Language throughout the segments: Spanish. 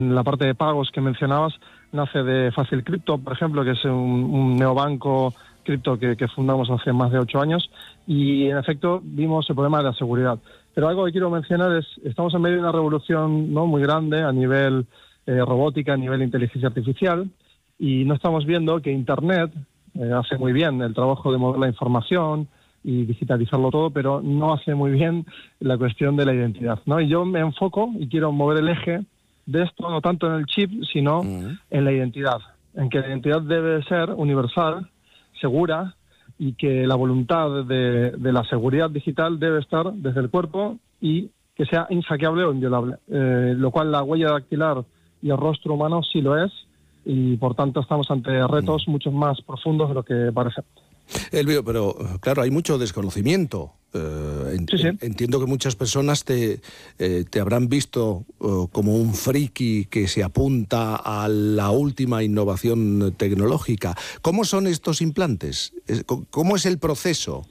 La parte de pagos que mencionabas nace de Fácil Crypto, por ejemplo, que es un neobanco cripto que fundamos hace más de 8 años, y en efecto vimos el problema de la seguridad. Pero algo que quiero mencionar es, estamos en medio de una revolución, ¿no?, muy grande a nivel robótica, a nivel inteligencia artificial, y no estamos viendo que Internet hace muy bien el trabajo de mover la información y digitalizarlo todo, pero no hace muy bien la cuestión de la identidad, ¿no? Y yo me enfoco y quiero mover el eje de esto, no tanto en el chip, sino en la identidad, en que la identidad debe ser universal, segura, y que la voluntad de la seguridad digital debe estar desde el cuerpo y que sea inhackeable o inviolable, lo cual la huella dactilar y el rostro humano sí lo es, y por tanto estamos ante retos mucho más profundos de lo que parece. Elvio, pero claro, hay mucho desconocimiento. Sí. Entiendo que muchas personas te habrán visto como un friki que se apunta a la última innovación tecnológica. ¿Cómo son estos implantes? ¿Cómo es el proceso?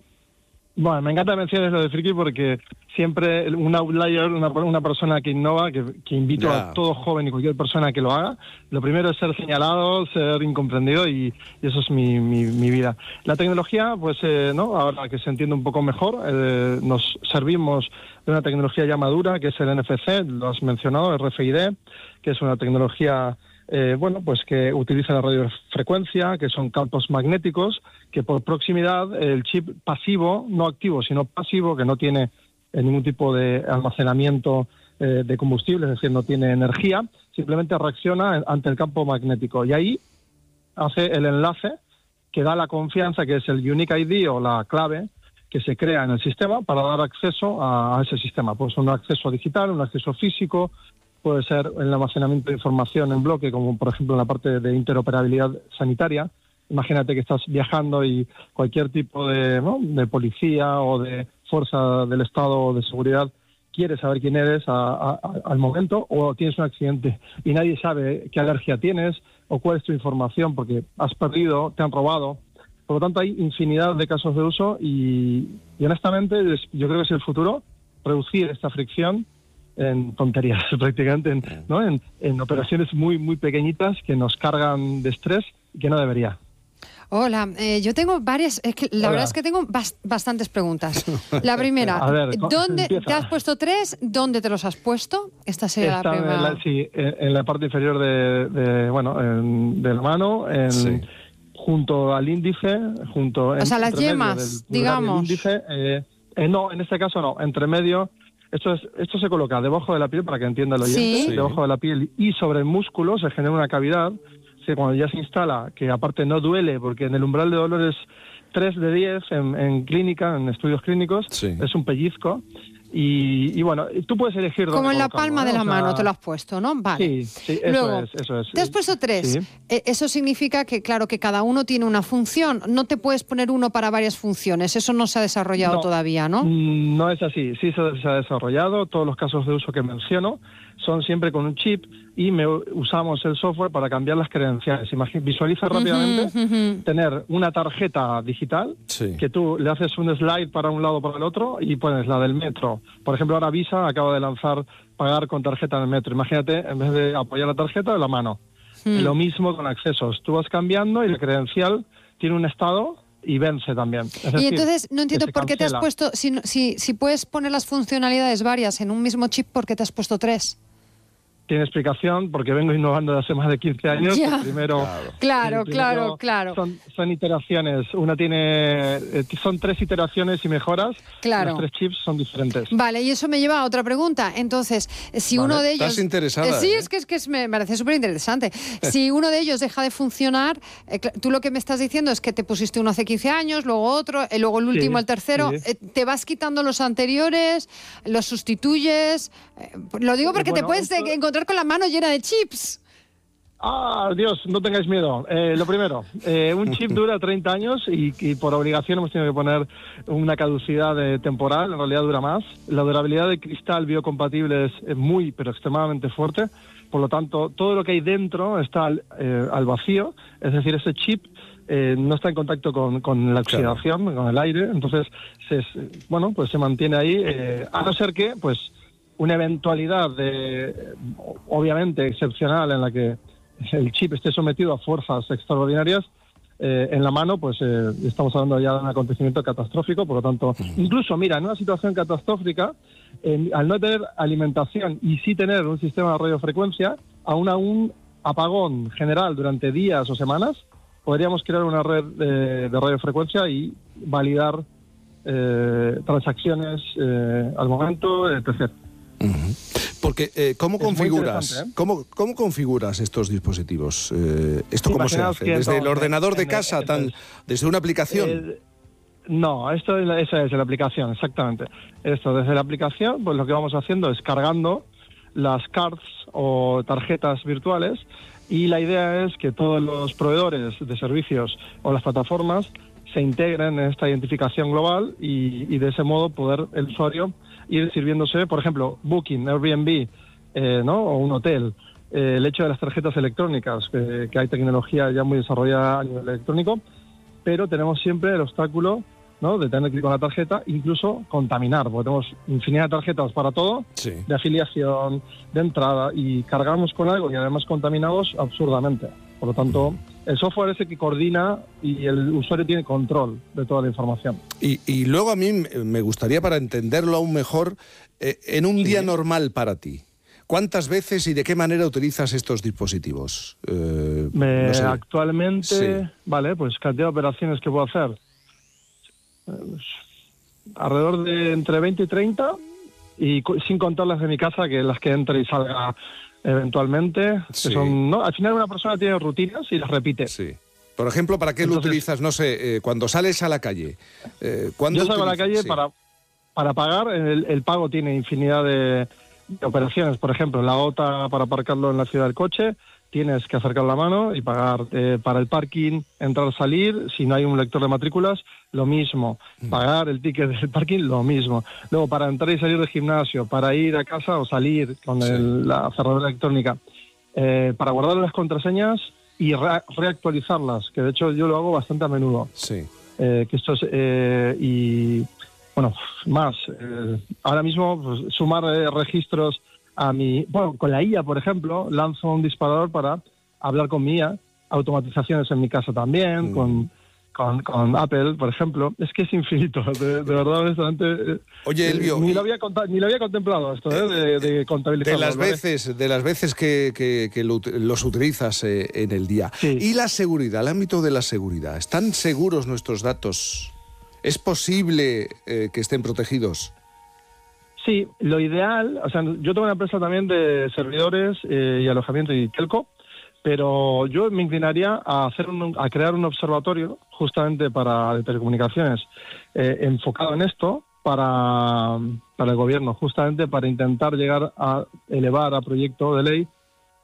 Bueno, me encanta mencionar lo de friki porque siempre un outlier, una persona que innova, que invito a todo joven y cualquier persona que lo haga, lo primero es ser señalado, ser incomprendido, y eso es mi vida. La tecnología, pues, ¿no?, ahora que se entiende un poco mejor, nos servimos de una tecnología ya madura, que es el NFC, lo has mencionado, RFID, que es una tecnología pues que utiliza la radiofrecuencia, que son campos magnéticos, que por proximidad el chip pasivo, no activo, sino pasivo, que no tiene ningún tipo de almacenamiento de combustible, es decir, no tiene energía, simplemente reacciona ante el campo magnético. Y ahí hace el enlace que da la confianza, que es el Unique ID o la clave que se crea en el sistema para dar acceso a ese sistema. Pues un acceso digital, un acceso físico, puede ser el almacenamiento de información en bloque, como por ejemplo en la parte de interoperabilidad sanitaria. Imagínate que estás viajando y cualquier tipo de policía o de fuerza del Estado o de seguridad quiere saber quién eres al momento, o tienes un accidente y nadie sabe qué alergia tienes o cuál es tu información porque has perdido, te han robado. Por lo tanto, hay infinidad de casos de uso y honestamente yo creo que es el futuro, reducir esta fricción en tonterías prácticamente, en operaciones muy, muy pequeñitas que nos cargan de estrés y que no debería. Hola, yo tengo varias, la verdad es que tengo bastantes preguntas. La primera, a ver, ¿dónde empieza. te has puesto 3? ¿Dónde te los has puesto? Esta sería la primera. En la parte inferior de la mano, junto al índice, o sea, las yemas, digamos. Índice, no, en este caso no, entre medio. Esto se coloca debajo de la piel, para que entienda el oyente, ¿Sí? Debajo de la piel y sobre el músculo se genera una cavidad. Cuando ya se instala, que aparte no duele, porque en el umbral de dolor es 3 de 10 en clínica, en estudios clínicos, es un pellizco. Y bueno, tú puedes elegir dónde como en la colocarlo, palma de la mano te lo has puesto, ¿no? Vale. Sí, Luego, eso es. Te has puesto 3. Sí. Eso significa que, claro, que cada uno tiene una función. No te puedes poner uno para varias funciones. Eso no se ha desarrollado todavía, ¿no? No es así. Sí se ha desarrollado. Todos los casos de uso que menciono son siempre con un chip y usamos el software para cambiar las credenciales. Visualiza rápidamente tener una tarjeta digital que tú le haces un slide para un lado o para el otro y pones la del metro. Por ejemplo, ahora Visa acaba de lanzar pagar con tarjeta en el metro. Imagínate, en vez de apoyar la tarjeta, de la mano. Lo mismo con accesos. Tú vas cambiando y la credencial tiene un estado y vence también. Es decir, y entonces no entiendo por qué te has puesto, si puedes poner las funcionalidades varias en un mismo chip, ¿por qué te has puesto 3? Tiene explicación, porque vengo innovando desde hace más de 15 años. Primero, claro. Son iteraciones. Son 3 iteraciones y mejoras. Claro. Los 3 chips son diferentes. Vale, y eso me lleva a otra pregunta. Entonces, si uno de ellos... Estás interesada. Sí, es que me parece súper interesante. Si uno de ellos deja de funcionar, tú lo que me estás diciendo es que te pusiste uno hace 15 años, luego otro, luego el último, el tercero. ¿Te vas quitando los anteriores? ¿Los sustituyes? Lo digo porque te puedes encontrar con la mano llena de chips. Dios, no tengáis miedo. Lo primero, un chip dura 30 años y por obligación hemos tenido que poner una caducidad temporal. En realidad dura más. La durabilidad del cristal biocompatible es muy, pero extremadamente fuerte. Por lo tanto, todo lo que hay dentro está al vacío. Es decir, ese chip no está en contacto con la oxidación, con el aire. Entonces, se mantiene ahí. A no ser que, una eventualidad obviamente excepcional en la que el chip esté sometido a fuerzas extraordinarias en la mano, pues estamos hablando ya de un acontecimiento catastrófico. Por lo tanto, incluso, mira, en una situación catastrófica, al no tener alimentación y sí tener un sistema de radiofrecuencia, aún a un apagón general durante días o semanas, podríamos crear una red de radiofrecuencia y validar transacciones al momento, etc. Porque ¿cómo configuras ¿cómo configuras estos dispositivos? ¿Esto cómo se hace? ¿Desde el ordenador de casa, desde una aplicación? No, esa es la aplicación, exactamente. Esto, desde la aplicación, pues lo que vamos haciendo es cargando las cards o tarjetas virtuales, y la idea es que todos los proveedores de servicios o las plataformas se integren en esta identificación global y de ese modo poder el usuario ir sirviéndose, por ejemplo, Booking, Airbnb, o un hotel. El hecho de las tarjetas electrónicas, que hay tecnología ya muy desarrollada a nivel electrónico, pero tenemos siempre el obstáculo, ¿no?, de tener que ir con la tarjeta, incluso contaminar, porque tenemos infinidad de tarjetas para todo, sí, de afiliación, de entrada, y cargamos con algo y además contaminados absurdamente. Por lo tanto, el software es el que coordina y el usuario tiene control de toda la información. Y luego a mí me gustaría, para entenderlo aún mejor, en un día normal para ti, ¿cuántas veces y de qué manera utilizas estos dispositivos? No sé. Actualmente, sí, vale, pues cantidad de operaciones que puedo hacer. Alrededor de entre 20 y 30, y sin contar las de mi casa, que las que entre y salga eventualmente, sí, que son, ¿no? Al final una persona tiene rutinas y las repite. Sí. Por ejemplo, ¿para qué lo utilizas? No sé, cuando sales a la calle. Yo salgo a la calle, sí, para pagar. El pago tiene infinidad de operaciones. Por ejemplo, la OTA, para aparcarlo en la ciudad del coche, tienes que acercar la mano y pagar. Para el parking, entrar, salir, si no hay un lector de matrículas, lo mismo. Pagar el ticket del parking, lo mismo. Luego, para entrar y salir del gimnasio, para ir a casa o salir con, sí, la cerradura electrónica, para guardar las contraseñas y reactualizarlas, que de hecho yo lo hago bastante a menudo. Sí. Que esto es, y bueno, más. Ahora mismo, pues, sumar registros a mi... Bueno, con la IA, por ejemplo, lanzo un disparador para hablar con mi IA, automatizaciones en mi casa también, con Apple, por ejemplo. Es que es infinito, de verdad, honestamente. Oye, Elvio, ni lo había contemplado esto, de contabilizar. De las veces que los utilizas en el día. Sí. Y la seguridad, el ámbito de la seguridad. ¿Están seguros nuestros datos? ¿Es posible que estén protegidos? Sí, lo ideal, o sea, yo tengo una empresa también de servidores y alojamiento y telco, pero yo me inclinaría a crear un observatorio justamente para de telecomunicaciones enfocado en esto para el gobierno, justamente para intentar llegar a elevar a proyecto de ley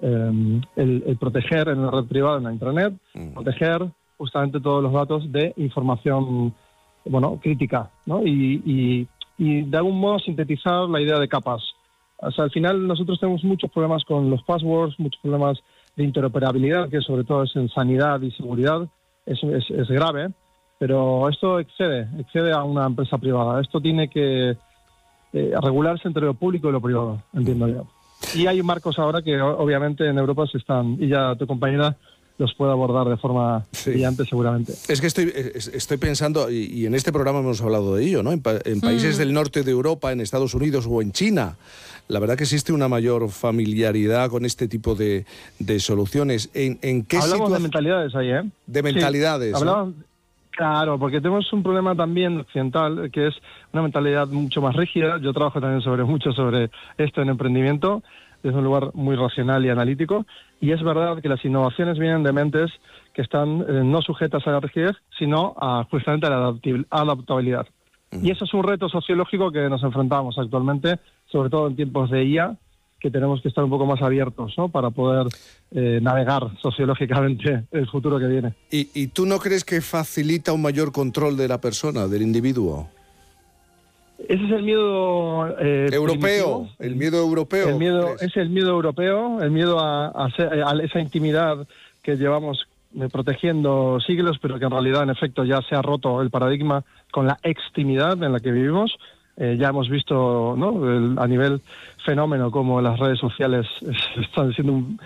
el proteger en la red privada, en la intranet, proteger justamente todos los datos de información, bueno, crítica, ¿no? Y de algún modo sintetizar la idea de capas. O sea, al final nosotros tenemos muchos problemas con los passwords, muchos problemas de interoperabilidad, que sobre todo es en sanidad y seguridad, es grave, pero esto excede a una empresa privada. Esto tiene que regularse entre lo público y lo privado, entiendo yo. Y hay marcos ahora que obviamente en Europa se están, y ya tu compañera los puede abordar de forma brillante, seguramente. Es que estoy pensando, y en este programa hemos hablado de ello, ¿no? En países del norte de Europa, en Estados Unidos o en China, la verdad que existe una mayor familiaridad con este tipo de soluciones. ¿En qué Hablamos de mentalidades ahí, ¿eh? De mentalidades, sí, ¿no? Claro, porque tenemos un problema también occidental, que es una mentalidad mucho más rígida. Yo trabajo también mucho sobre esto en emprendimiento, desde un lugar muy racional y analítico, y es verdad que las innovaciones vienen de mentes que están no sujetas a la rigidez, sino justamente a la adaptabilidad. Y eso es un reto sociológico que nos enfrentamos actualmente, sobre todo en tiempos de IA, que tenemos que estar un poco más abiertos, ¿no?, para poder navegar sociológicamente el futuro que viene. ¿Y tú no crees que facilita un mayor control de la persona, del individuo? Ese es el miedo europeo, el miedo europeo. Es el miedo europeo, el miedo a esa intimidad que llevamos protegiendo siglos, pero que en realidad, en efecto, ya se ha roto el paradigma con la extimidad en la que vivimos. Ya hemos visto, ¿no?, a nivel fenómeno como las redes sociales están siendo